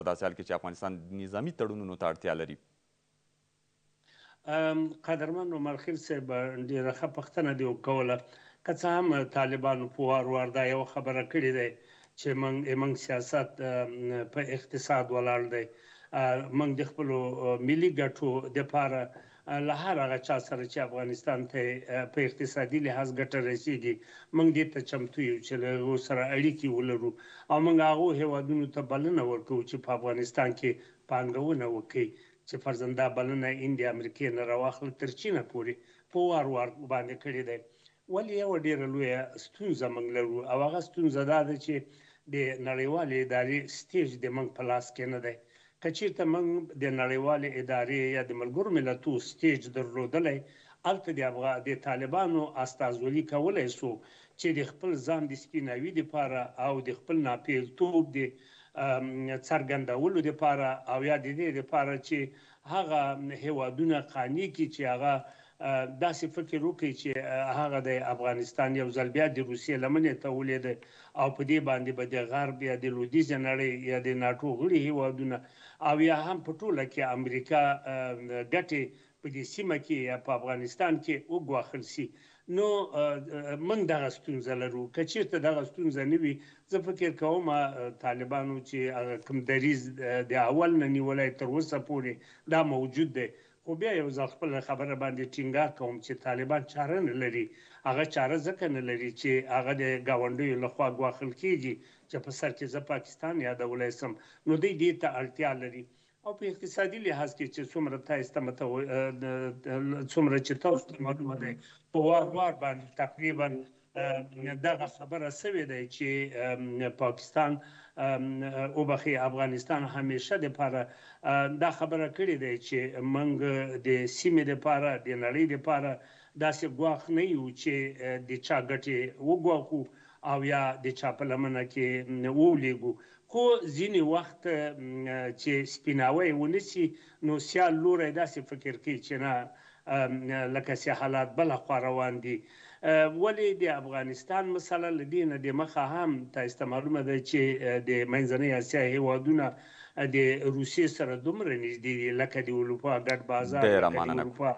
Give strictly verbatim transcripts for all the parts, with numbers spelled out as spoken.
په داسې حال کې چې افغانستان نظامي تړونونو ته اړتیا لري؟ قدرمن عمر خیل صاحب ډېره ښه پوښتنه دې وکوله. که څه هم طالبانو په وار وار دا یوه خبره کړې دی چې موږ سیاست په اقتصاد ولاړ دی، موږ د خپلو ملي ګټو دپاره له هر هغه چا سره چې افغانستان ته په اقتصادي لحاظ ګټه رسېږي موږ دې ته چمتو یو چې له هغو سره اړیکې ولرو او موږ هغو هېوادونو ته بلنه ورکوو چې په افغانستان کې پانګونه وکړي، چې فرضاً دا بلنه اندیا امریکې نه راواخله تر چینه پورې په وار وار باندې کړې دی. ولې یوه ډېره لویه ستونزه موږ لرو او هغه ستونزه دا ده چې د نړیوالې ادارې سټیج د موږ په لاس کې نه دی. که چېرته موږ د نړیوالې ادارې یا د ملګرو ملتو سټیج درلودلی، هلته د طالبانو استازولي کولی سو چې د خپل ځان د سپیناوي دپاره او د خپل ناپېلتوب د څرګندولو دپاره او یا د دې دپاره چې هغه هېوادونه قانع کړي چې هغه داسې فکر وکړي چې هغه د افغانستان یو ځل بیا د روسیې لمنې ته ولیده او په دې باندې به د غرب یا د لویدیځې نړۍ یا د ناټو غړي هېوادونه او یا هم په ټوله کې امریکا ګټې په دې سیمه کې یا په افغانستان کې وګواښل سي. نو موږ دغه ستونزه لرو. که چېرته دغه ستونزه نه وي، زه فکر کوم طالبانو چې کوم دریځ د اول نه نیولی تر اوسه پورې دا موجود دی. خو بیا یو ځل خپله خبره باندې ټینګار کوم چې طالبان چاره نه لري. هغه چاره ځکه نه لري چې هغه د ګاونډیو لخوا ګواښل کېږي چې په سر کې زه پاکستان یادولی سم، نو دوی دې ته اړتیا لري. او په اقتصادي لحاظ کې چې څومره تاسو ته څومره چې تاسو ته معلومه دی، په وار وار باندې تقریبا دغه خبره سوې ده چې پاکستان وبخښئ افغانستان همیشه دپاره دا خبره کړې ده چې موږ د سیمې دپاره د نړۍ دپاره داسې ګواښ نه یو چې د چا ګټې وګواښو او یا د چا په لمنه کې وولېږو. خو ځینې وخت چې سپیناوی ونه سي، نو سیال لوری داسې فکر کوي چې نه لکه چې حالات بله خوا روان دي. ولې د افغانستان مسله له دې نه د مخه هم تاسو ته معلومه ده چې د منځنۍ اسیا هېوادونه د روسیې سره دومره نږدې دي لکه د اروپا ګډ بازار، لکه د اروپا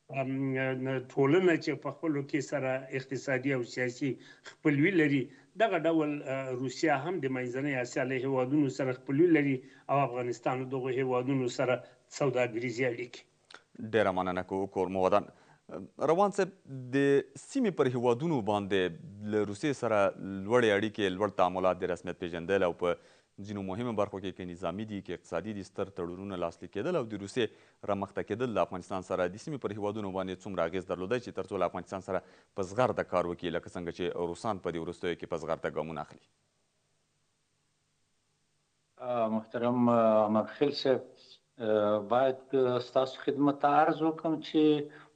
ټولنه چې په خپلو کې سره اقتصادي او سیاسي خپلوي لري. دغه ډول روسیه هم د منځنۍ اسیا له هېوادونو سره خپلوي لري او افغانستان د دغو هېوادونو سره سوداګریزي اړیکې. ډېره مننه کوو کورمودان. روان صاحب، د سیمې پر هېوادونو باندې له روسیې سره لوړې اړیکې، لوړ تعاملات د رسمیت پېژندل او په ځینو مهمو برخو کې که نظامي دي که اقتصادي دي ستر تړونونه لاسلیک کېدل او د روسیې رامخته کېدل د افغانستان سره د سیمې پر هېوادونو باندې څومره اغېز درلودی چې تر څو له افغانستان سره په زغرده کار وکړي، لکه څنګه چې روسان په دې وروستیو کې په زغرده ګامونه اخلي؟ محترم عمر خیل صاحب، باید ستاسو خدمت ته عرض وکړم چې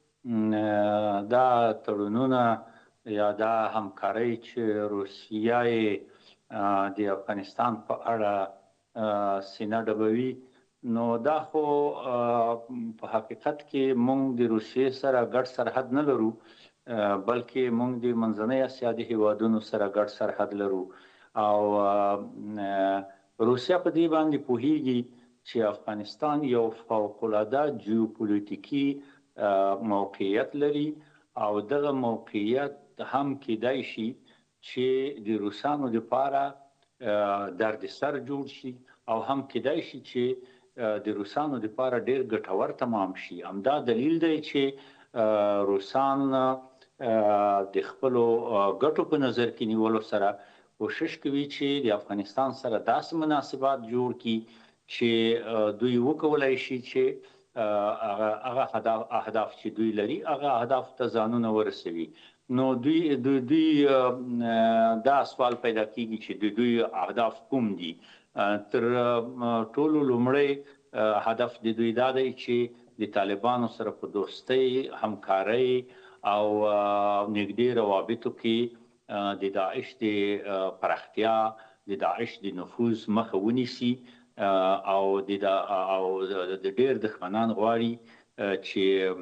دا تړونونه یا دا همکارۍ چې روسیه یې د افغانستان په اړه سینه ډبوي، نو دا خو په حقیقت کې موږ د روسیې سره ګډ سرحد نه لرو، بلکې موږ د منځنۍ اسیا د هېوادونو سره ګډ سرحد لرو. او روسیه په دې باندې پوهیږي چې افغانستان یو فوق‌العاده جیوپولیټیکي موقعیت لري او دغه موقعیت هم کیدای شي چې د روسانو لپاره دردسر جوړ شي او هم کیدای شي چې د روسانو لپاره ډېر ګټور تمام شي. همدا دلیل دی چې روسان د خپلو ګټو په نظر کې نیولو سره کوشش کوي چې د افغانستان سره داسې مناسبات جوړ کړي چې دوی وکولای شي چې هغه اهداف چې دوی لري هغه اهداف ته ځانونه ورسوي. نو دوی دوی دا سوال پیدا کیږي چې دوی دوی اهداف کوم دي. تر ټولو لومړی هدف د دوی دا دی چې د طالبانو سره په دوستۍ، همکارۍ او نږدې روابطو کې د داعش د پراختیا، د داعش د نفوذ مخه ونیسي او د ډېر دښمنان غواړي چې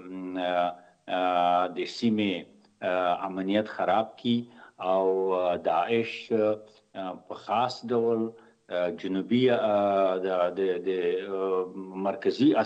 د سیمې امنیت خراب کی او داعش په خاص ډول جنوبي د مرکزي